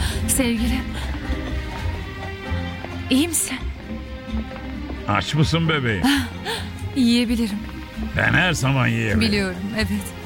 Sevgilim. İyi misin? Aç mısın bebeğim? Yiyebilirim. Ben her zaman yerim. Biliyorum, evet.